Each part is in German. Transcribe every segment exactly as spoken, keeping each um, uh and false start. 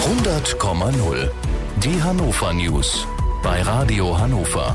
hundert Komma null. Die Hannover News bei Radio Hannover.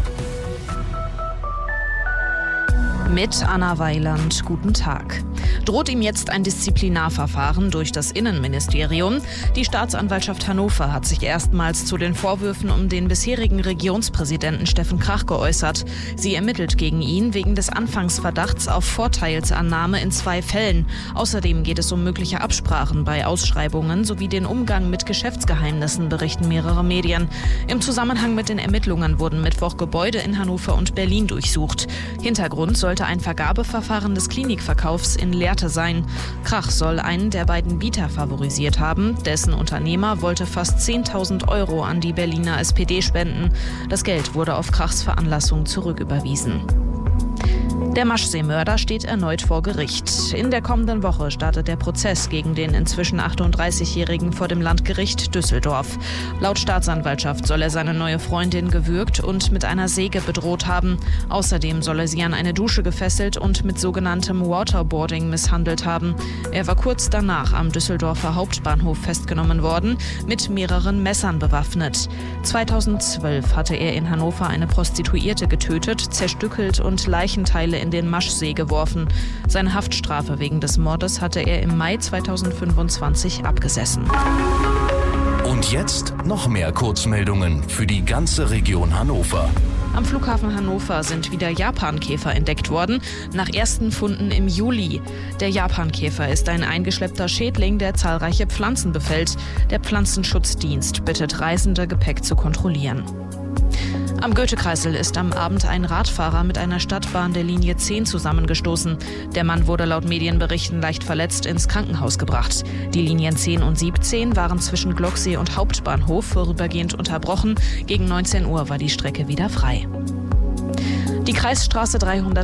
Mit Anna Weiland, guten Tag. Droht ihm jetzt ein Disziplinarverfahren durch das Innenministerium? Die Staatsanwaltschaft Hannover hat sich erstmals zu den Vorwürfen um den bisherigen Regionspräsidenten Steffen Krach geäußert. Sie ermittelt gegen ihn wegen des Anfangsverdachts auf Vorteilsannahme in zwei Fällen. Außerdem geht es um mögliche Absprachen bei Ausschreibungen sowie den Umgang mit Geschäftsgeheimnissen, berichten mehrere Medien. Im Zusammenhang mit den Ermittlungen wurden Mittwoch Gebäude in Hannover und Berlin durchsucht. Hintergrund sollte ein Vergabeverfahren des Klinikverkaufs in Lehrte sein. Krach soll einen der beiden Bieter favorisiert haben. Dessen Unternehmer wollte fast zehntausend Euro an die Berliner S P D spenden. Das Geld wurde auf Krachs Veranlassung zurücküberwiesen. Der Maschsee-Mörder steht erneut vor Gericht. In der kommenden Woche startet der Prozess gegen den inzwischen achtunddreißigjährigen vor dem Landgericht Düsseldorf. Laut Staatsanwaltschaft soll er seine neue Freundin gewürgt und mit einer Säge bedroht haben. Außerdem soll er sie an eine Dusche gefesselt und mit sogenanntem Waterboarding misshandelt haben. Er war kurz danach am Düsseldorfer Hauptbahnhof festgenommen worden, mit mehreren Messern bewaffnet. zweitausendzwölf hatte er in Hannover eine Prostituierte getötet, zerstückelt und Leichenteile in den Maschsee geworfen. Seine Haftstrafe wegen des Mordes hatte er im Mai zweitausendfünfundzwanzig abgesessen. Und jetzt noch mehr Kurzmeldungen für die ganze Region Hannover. Am Flughafen Hannover sind wieder Japankäfer entdeckt worden, nach ersten Funden im Juli. Der Japankäfer ist ein eingeschleppter Schädling, der zahlreiche Pflanzen befällt. Der Pflanzenschutzdienst bittet Reisende, Gepäck zu kontrollieren. Am Goethekreisel ist am Abend ein Radfahrer mit einer Stadtbahn der Linie zehn zusammengestoßen. Der Mann wurde laut Medienberichten leicht verletzt ins Krankenhaus gebracht. Die Linien zehn und siebzehn waren zwischen Glocksee und Hauptbahnhof vorübergehend unterbrochen. Gegen neunzehn Uhr war die Strecke wieder frei. Die Kreisstraße dreihundert